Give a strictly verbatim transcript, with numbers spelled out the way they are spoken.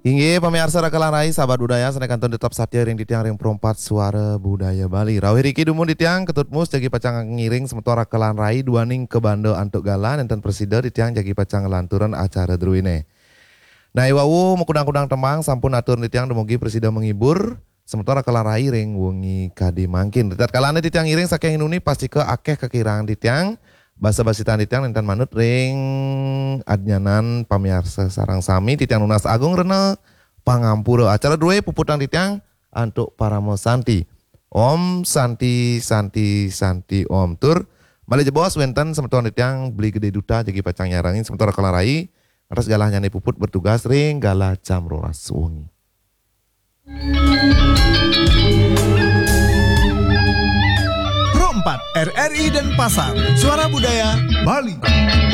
Hingga pemirsa rakalan rai sahabat budaya sana kanton tetap satya ring di tiang ring perempat suara budaya Bali. Rawi Riki dumun di tiang ketut mus jagi pacang ngiring sementara rakalan rai dua ning ke bando antuk galan enten presida di tiang jagi pacang lanturan acara druine. Nah iwawu mengkudang-kudang temang sampun atur di tiang dumugi presida menghibur sementara rakalan rai ring wengi kadi mangkin. Tetat kalane di tiang ngiring saking inuni pasti ke akeh kekirangan di tiang. Basa basi di tiang enten manut ring adnyanan pamiarsa sarang sami di tiang lunas agung rena pangampura acara dua puputan di tiang antuk paramo santi om santi santi santi om tur balik jebos wenten sementara di tiang beli gede duta jadi pacang nyarangin sementara kelarai atas galah nyani puput bertugas ring galah jam rolas wengi. empat R R I dan Pasar, Suara Budaya Bali.